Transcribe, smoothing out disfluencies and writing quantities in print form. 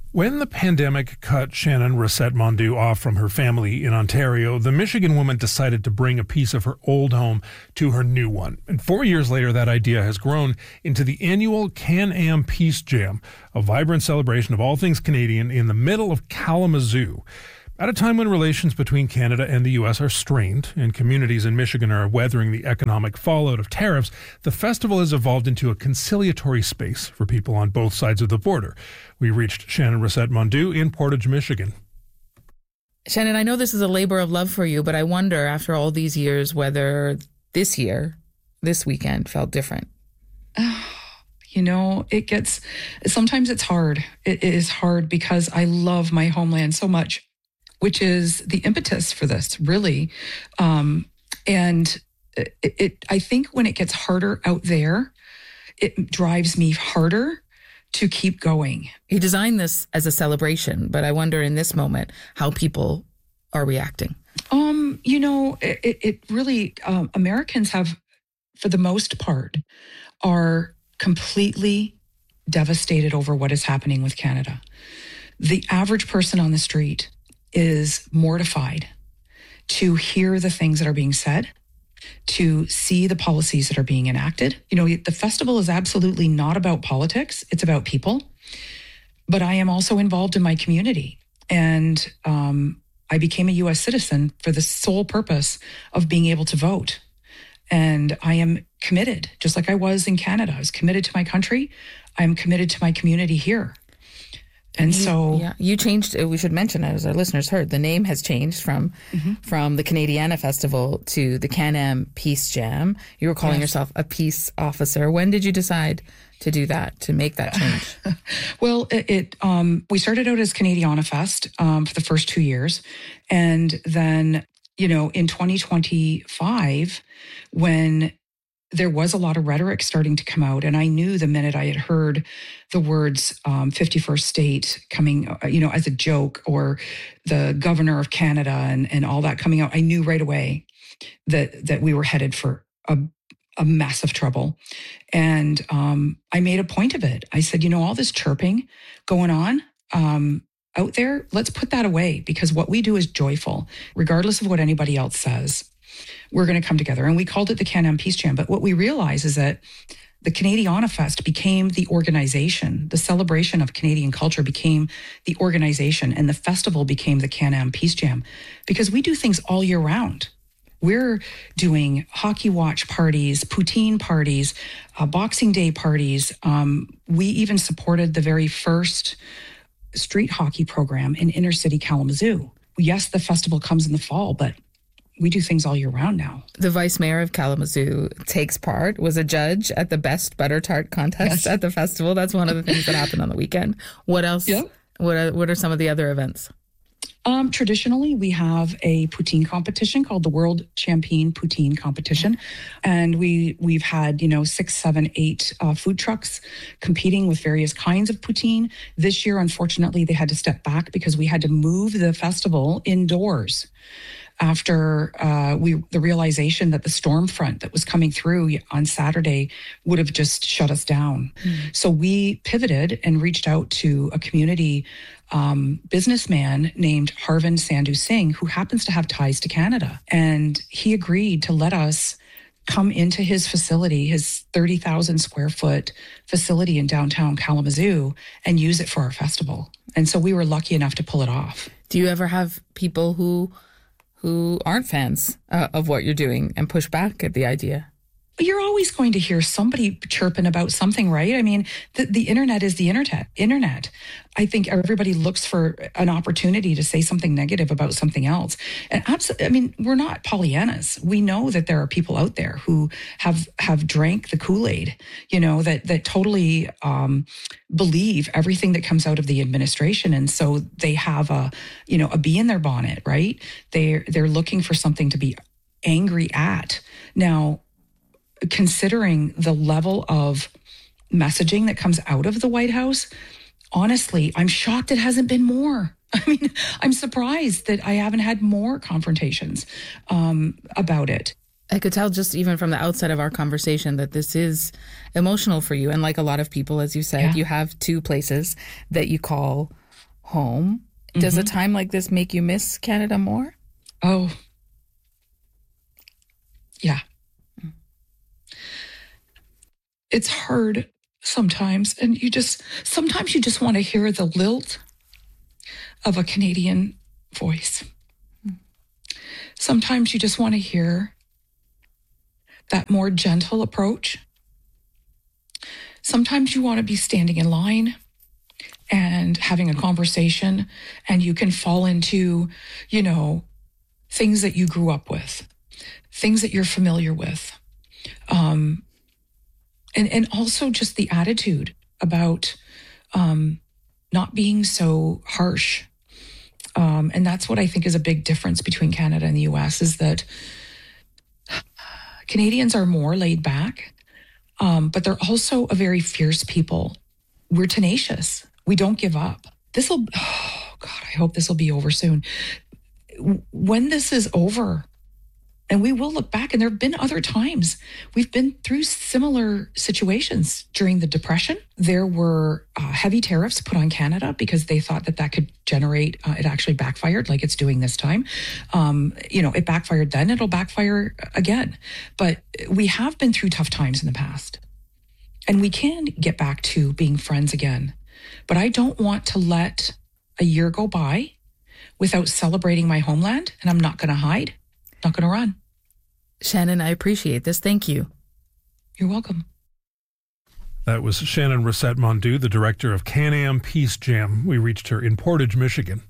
When the pandemic cut Shannon Rosette-Mondeau off from her family in Ontario, the Michigan woman decided to bring a piece of her old home to her new one. And 4 years later, that idea has grown into the annual Can-Am Peace Jam, a vibrant celebration of all things Canadian in the middle of Kalamazoo. At a time when relations between Canada and the U.S. are strained and communities in Michigan are weathering the economic fallout of tariffs, the festival has evolved into a conciliatory space for people on both sides of the border. We reached Shannon Rosette-Mondeau in Portage, Michigan. Shannon, I know this is a labor of love for you, but I wonder, after all these years, whether this weekend felt different. Sometimes it's hard. It is hard because I love my homeland so much, which is the impetus for this, really. I think when it gets harder out there, it drives me harder to keep going. You designed this as a celebration, but I wonder in this moment how people are reacting. It really, Americans have, for the most part, are completely devastated over what is happening with Canada. The average person on the street is mortified to hear the things that are being said, to see the policies that are being enacted. The festival is absolutely not about politics. It's about people. But I am also involved in my community. And I became a U.S. citizen for the sole purpose of being able to vote. And I am committed, just like I was in Canada. I was committed to my country. I'm committed to my community here. And you changed, we should mention, as our listeners heard, the name has changed from the Canadiana Festival to the Can-Am Peace Jam. You were calling yourself a peace officer. When did you decide to do that, to make that change? Well, we started out as Canadiana Fest for the first 2 years. And then, in 2025, when there was a lot of rhetoric starting to come out. And I knew the minute I had heard the words 51st state coming, as a joke, or the governor of Canada and all that coming out, I knew right away that we were headed for a massive trouble. And I made a point of it. I said, all this chirping going on out there, let's put that away, because what we do is joyful, regardless of what anybody else says. We're going to come together. And we called it the Can-Am Peace Jam. But what we realized is that the Canadiana Fest became the organization. The celebration of Canadian culture became the organization, and the festival became the Can-Am Peace Jam, because we do things all year round. We're doing hockey watch parties, poutine parties, Boxing Day parties. We even supported the very first street hockey program in inner city Kalamazoo. Yes, the festival comes in the fall, but we do things all year round now. The vice mayor of Kalamazoo takes part, was a judge at the best butter tart contest at the festival. That's one of the things that happened on the weekend. What else? Yeah. What are some of the other events? Traditionally, we have a poutine competition called the World Champion Poutine Competition. And we've had, 6, 7, 8 food trucks competing with various kinds of poutine. This year, unfortunately, they had to step back because we had to move the festival indoors after the realization that the storm front that was coming through on Saturday would have just shut us down. So we pivoted and reached out to a community businessman named Harvind Sandhu Singh, who happens to have ties to Canada. And he agreed to let us come into his facility, his 30,000 square foot facility in downtown Kalamazoo, and use it for our festival. And so we were lucky enough to pull it off. Do you ever have people who aren't fans of what you're doing and push back at the idea? You're always going to hear somebody chirping about something, right? I mean, the internet is the internet. I think everybody looks for an opportunity to say something negative about something else. And we're not Pollyannas. We know that there are people out there who have drank the Kool-Aid, that totally believe everything that comes out of the administration. And so they have a bee in their bonnet, right? They're looking for something to be angry at. Now, considering the level of messaging that comes out of the White House, honestly, I'm shocked it hasn't been more. I mean, I'm surprised that I haven't had more confrontations about it. I could tell just even from the outset of our conversation that this is emotional for you. And like a lot of people, as you said, you have two places that you call home. Does a time like this make you miss Canada more? Oh, yeah. It's hard sometimes, and sometimes you just want to hear the lilt of a Canadian voice. Sometimes you just want to hear that more gentle approach. Sometimes you want to be standing in line and having a conversation, and you can fall into, things that you grew up with, things that you're familiar with. And also just the attitude about not being so harsh. And that's what I think is a big difference between Canada and the US, is that Canadians are more laid back, but they're also a very fierce people. We're tenacious. We don't give up. I hope this will be over soon. When this is over, and we will look back, and there have been other times we've been through similar situations. During the Depression, there were heavy tariffs put on Canada because they thought that could generate, it actually backfired like it's doing this time. It backfired then, it'll backfire again. But we have been through tough times in the past, and we can get back to being friends again. But I don't want to let a year go by without celebrating my homeland, and I'm not going to hide, not going to run. Shannon, I appreciate this. Thank you. You're welcome. That was Shannon Rosette Mondeau, the director of Can-Am Peace Jam. We reached her in Portage, Michigan.